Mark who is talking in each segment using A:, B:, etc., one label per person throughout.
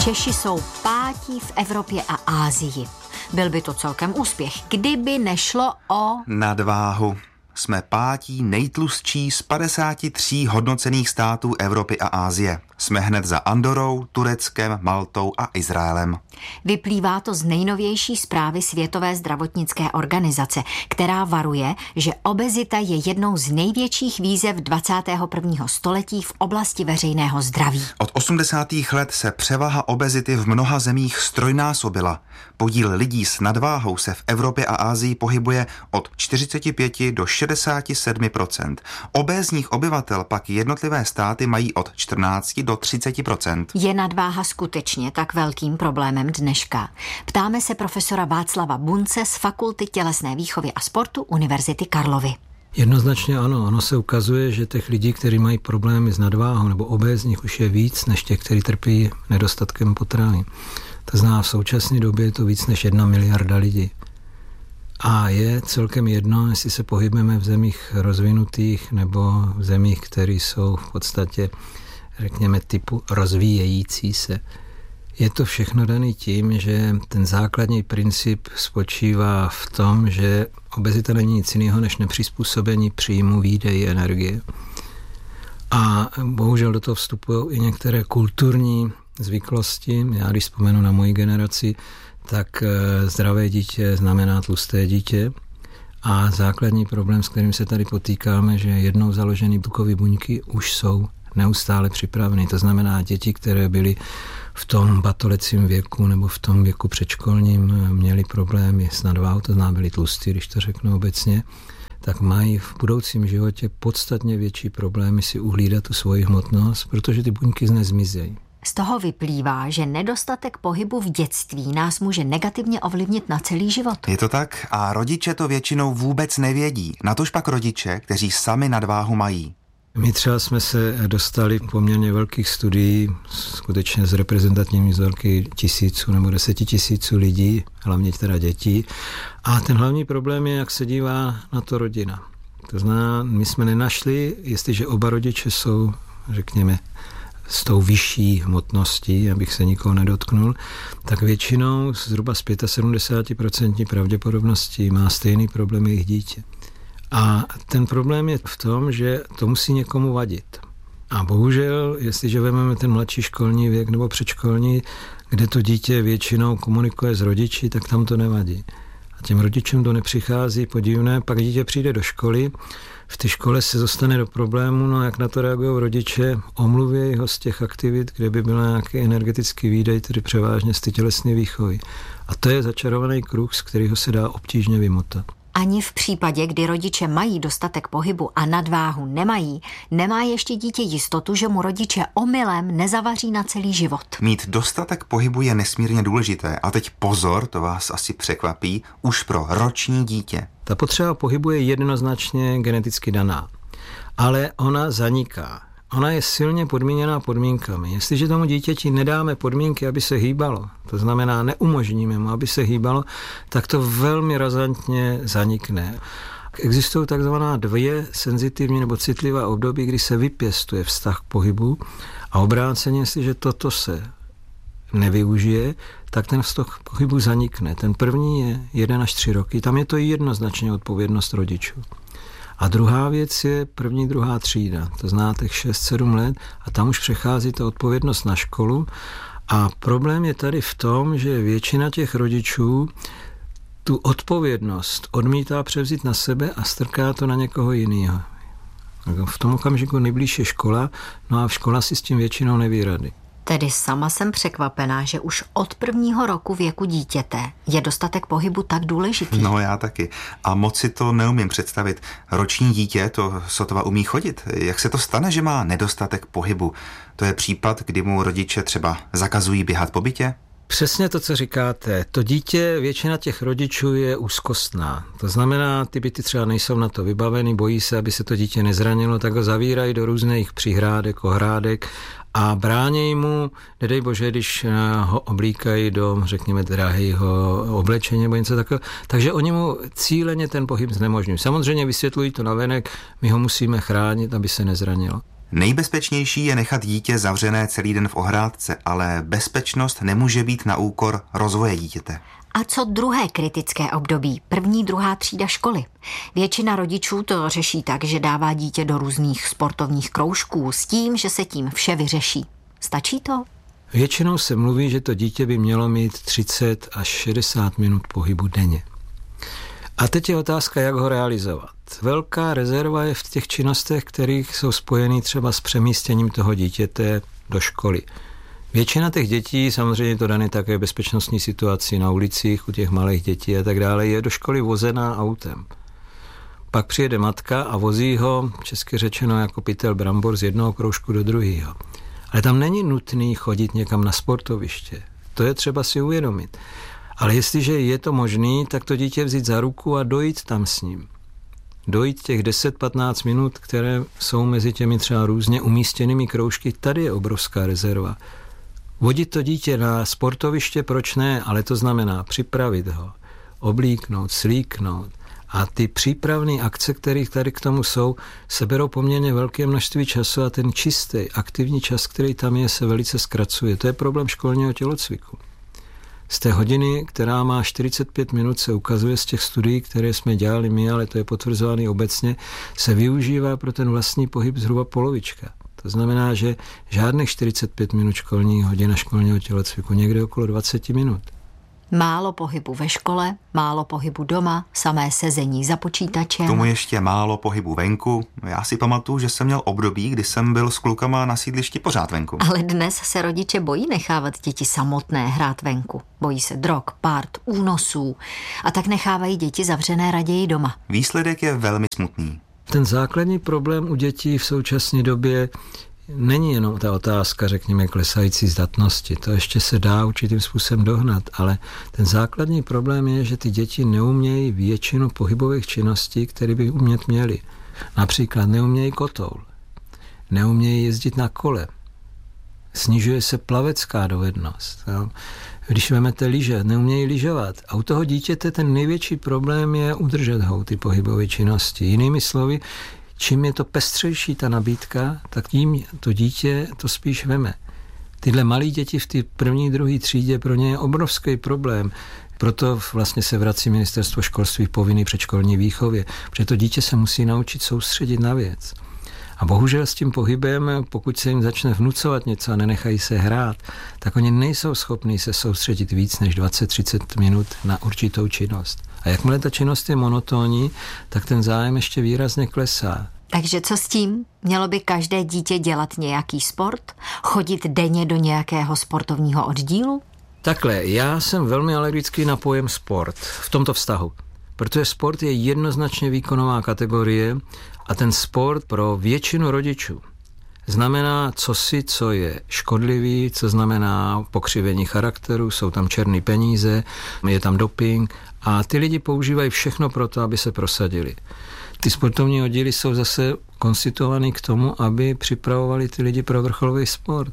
A: Češi jsou pátí v Evropě a Asii. Byl by to celkem úspěch, kdyby nešlo o
B: nadváhu. Jsme pátí nejtlustší z 53 hodnocených států Evropy a Asie. Jsme hned za Andorou, Tureckem, Maltou a Izraelem.
A: Vyplývá to z nejnovější zprávy Světové zdravotnické organizace, která varuje, že obezita je jednou z největších výzev 21. století v oblasti veřejného zdraví.
B: Od 80. let se převaha obezity v mnoha zemích ztrojnásobila. Podíl lidí s nadváhou se v Evropě a Asii pohybuje od 45 do 67%. Obézních obyvatel pak jednotlivé státy mají od 14 do 30%.
A: Je nadváha skutečně tak velkým problémem dneška? Ptáme se profesora Václava Bunce z Fakulty tělesné výchovy a sportu Univerzity Karlovy.
C: Jednoznačně ano, ono se ukazuje, že těch lidí, kteří mají problémy s nadváhou nebo obézních, už je víc než těch, kteří trpí nedostatkem potravy. To znamená, v současné době je to víc než 1 miliarda lidí. A je celkem jedno, jestli se pohybujeme v zemích rozvinutých nebo v zemích, které jsou v podstatě, řekněme, typu rozvíjející se. Je to všechno dané tím, že ten základní princip spočívá v tom, že obezita není nic jiného než nepřizpůsobení příjmu výdeji energie. A bohužel do toho vstupují i některé kulturní zvyklosti. Já když vzpomenu na moji generaci, tak zdravé dítě znamená tlusté dítě. A základní problém, s kterým se tady potýkáme, že jednou založené tukové buňky už jsou neustále připraveny. To znamená, děti, které byly v tom batolecím věku nebo v tom věku předškolním, měly problémy s nadváhou, to znamená byly tlustí, když to řeknu obecně, tak mají v budoucím životě podstatně větší problémy si uhlídat tu svoji hmotnost, protože ty buňky nezmizejí.
A: Z toho vyplývá, že nedostatek pohybu v dětství nás může negativně ovlivnit na celý život.
B: Je to tak a rodiče to většinou vůbec nevědí. Natož pak rodiče, kteří sami nadváhu mají.
C: My třeba jsme se dostali poměrně velkých studií, skutečně z reprezentativní vzorky tisíců nebo 10 000 lidí, hlavně teda dětí. A ten hlavní problém je, jak se dívá na to rodina. To znamená, my jsme nenašli, jestliže oba rodiče jsou, řekněme, s tou vyšší hmotností, abych se nikoho nedotknul, tak většinou zhruba z 75% pravděpodobností má stejný problém jejich dítě. A ten problém je v tom, že to musí někomu vadit. A bohužel, jestliže vezmeme ten mladší školní věk nebo předškolní, kde to dítě většinou komunikuje s rodiči, tak tam to nevadí. A těm rodičům to nepřichází podivné, pak dítě přijde do školy, v té škole se dostane do problému, no jak na to reagují rodiče, omluví ho z těch aktivit, kde by byl nějaký energetický výdej, tedy převážně z té tělesné výchovy. A to je začarovaný kruh, z kterého se dá obtížně vymotat.
A: Ani v případě, kdy rodiče mají dostatek pohybu a nadváhu nemají, nemá ještě dítě jistotu, že mu rodiče omylem nezavaří na celý život.
B: Mít dostatek pohybu je nesmírně důležité. A teď pozor, to vás asi překvapí, už pro roční dítě.
C: Ta potřeba pohybu je jednoznačně geneticky daná, ale ona zaniká. Ona je silně podmíněná podmínkami. Jestliže tomu dítěti nedáme podmínky, aby se hýbalo, to znamená neumožníme mu, aby se hýbalo, tak to velmi razantně zanikne. Existují takzvaná 2 senzitivní nebo citlivá období, kdy se vypěstuje vztah k pohybu a obráceně, jestliže toto se nevyužije, tak ten vztah k pohybu zanikne. Ten první je 1 až 3 roky, tam je to jednoznačně odpovědnost rodičů. A druhá věc je 1., 2. třída, to znáte 6-7 let a tam už přechází ta odpovědnost na školu a problém je tady v tom, že většina těch rodičů tu odpovědnost odmítá převzít na sebe a strká to na někoho jiného. V tom okamžiku nejblíž je škola, no a škola si s tím většinou neví rady.
A: Tedy sama jsem překvapená, že už od 1. roku věku dítěte je dostatek pohybu tak důležitý.
B: No já taky. A moc si to neumím představit. Roční dítě to sotva umí chodit. Jak se to stane, že má nedostatek pohybu? To je případ, kdy mu rodiče třeba zakazují běhat po bytě?
C: Přesně to, co říkáte. To dítě, většina těch rodičů je úzkostná. To znamená, ty byty třeba nejsou na to vybaveny, bojí se, aby se to dítě nezranilo, tak ho zavírají do různých přihrádek, ohrádek a bránějí mu, nedej bože, když ho oblíkají do, řekněme, drahého oblečení nebo něco takového. Takže oni mu cíleně ten pohyb znemožňují. Samozřejmě vysvětlují to navenek, my ho musíme chránit, aby se nezranilo.
B: Nejbezpečnější je nechat dítě zavřené celý den v ohrádce, ale bezpečnost nemůže být na úkor rozvoje dítěte.
A: A co druhé kritické období, 1., 2. třída školy? Většina rodičů to řeší tak, že dává dítě do různých sportovních kroužků s tím, že se tím vše vyřeší. Stačí to?
C: Většinou se mluví, že to dítě by mělo mít 30 až 60 minut pohybu denně. A teď je otázka, jak ho realizovat. Velká rezerva je v těch činnostech, kterých jsou spojeny třeba s přemístěním toho dítěte do školy. Většina těch dětí, samozřejmě to dané také bezpečnostní situaci na ulicích u těch malých dětí a tak dále, je do školy vozená autem. Pak přijede matka a vozí ho, česky řečeno, jako pytel brambor z jednoho kroužku do druhého. Ale tam není nutný chodit někam na sportoviště. To je třeba si uvědomit. Ale jestliže je to možný, tak to dítě vzít za ruku a dojít tam s ním. Dojít těch 10-15 minut, které jsou mezi těmi třeba různě umístěnými kroužky, tady je obrovská rezerva. Vodit to dítě na sportoviště, proč ne, ale to znamená připravit ho, oblíknout, slíknout. A ty přípravné akce, které tady k tomu jsou, se berou poměrně velké množství času a ten čistý, aktivní čas, který tam je, se velice zkracuje. To je problém školního tělocviku. Z té hodiny, která má 45 minut, se ukazuje z těch studií, které jsme dělali my, ale to je potvrzováno obecně, se využívá pro ten vlastní pohyb zhruba polovička. To znamená, že žádných 45 minut hodina školního tělocviku, někde okolo 20 minut.
A: Málo pohybu ve škole, málo pohybu doma, samé sezení za počítačem.
B: Tomu ještě málo pohybu venku. Já si pamatuju, že jsem měl období, kdy jsem byl s klukama na sídlišti pořád venku.
A: Ale dnes se rodiče bojí nechávat děti samotné hrát venku. Bojí se drog, párt, únosů a tak nechávají děti zavřené raději doma.
B: Výsledek je velmi smutný.
C: Ten základní problém u dětí v současné době není jenom ta otázka, řekněme, klesající zdatnosti. To ještě se dá určitým způsobem dohnat, ale ten základní problém je, že ty děti neumějí většinu pohybových činností, které by umět měly. Například neumějí kotoul, neumějí jezdit na kole, snižuje se plavecká dovednost. Když vezmete lyže, neumějí lyžovat. A u toho dítěte ten největší problém je udržet ho ty pohybové činnosti. Jinými slovy, čím je to pestřejší ta nabídka, tak tím to dítě to spíš veme. Tyhle malí děti v té 1., 2. třídě, pro ně je obrovský problém. Proto vlastně se vrací ministerstvo školství povinný předškolní výchově, protože to dítě se musí naučit soustředit na věc. A bohužel s tím pohybem, pokud se jim začne vnucovat něco a nenechají se hrát, tak oni nejsou schopní se soustředit víc než 20-30 minut na určitou činnost. A jakmile ta činnost je monotónní, tak ten zájem ještě výrazně klesá.
A: Takže co s tím? Mělo by každé dítě dělat nějaký sport? Chodit denně do nějakého sportovního oddílu?
C: Takhle, já jsem velmi alergický na pojem sport v tomto vztahu, protože sport je jednoznačně výkonová kategorie a ten sport pro většinu rodičů znamená cosi, co je škodlivý, co znamená pokřivení charakteru, jsou tam černé peníze, je tam doping a ty lidi používají všechno pro to, aby se prosadili. Ty sportovní oddíly jsou zase konstituovaný k tomu, aby připravovali ty lidi pro vrcholový sport.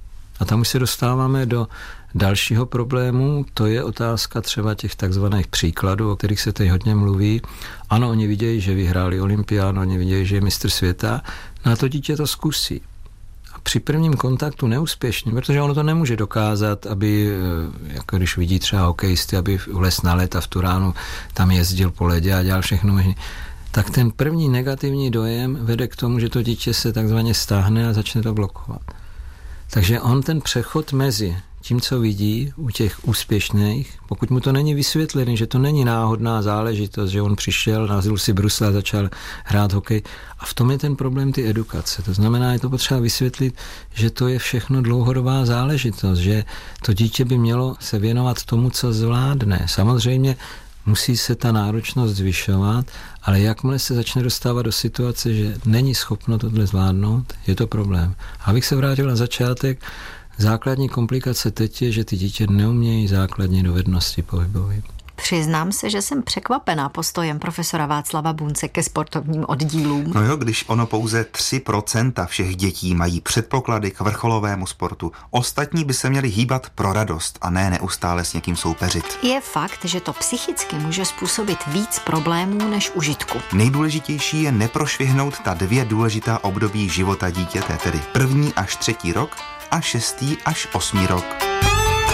C: A tam už se dostáváme do dalšího problému, to je otázka třeba těch takzvaných příkladů, o kterých se teď hodně mluví. Ano, oni vidějí, že vyhráli olympiádu, oni vidějí, že je mistr světa, no a to dítě to zkusí. A při prvním kontaktu neúspěšně, protože ono to nemůže dokázat, aby, jako když vidí třeba hokejisty, aby vlez na led a v tu ránu tam jezdil po ledě a dělal všechno možné. Tak ten první negativní dojem vede k tomu, že to dítě se takzvaně stáhne a začne to blokovat. Takže on ten přechod mezi tím, co vidí u těch úspěšných, pokud mu to není vysvětlený, že to není náhodná záležitost, že on přišel, názil si brusle a začal hrát hokej. A v tom je ten problém ty edukace. To znamená, je to potřeba vysvětlit, že to je všechno dlouhodobá záležitost, že to dítě by mělo se věnovat tomu, co zvládne. Samozřejmě musí se ta náročnost zvyšovat, ale jakmile se začne dostávat do situace, že není schopno tohle zvládnout, je to problém. Abych se vrátil na začátek, základní komplikace teď je, že ty dítě neumějí základní dovednosti pohybové.
A: Přiznám se, že jsem překvapená postojem profesora Václava Bunce ke sportovním oddílům.
B: No jo, když ono pouze 3% všech dětí mají předpoklady k vrcholovému sportu. Ostatní by se měli hýbat pro radost a ne neustále s někým soupeřit.
A: Je fakt, že to psychicky může způsobit víc problémů než užitku.
B: Nejdůležitější je neprošvihnout ta 2 důležitá období života dítěte, tedy 1. až 3. rok a 6. až 8. rok.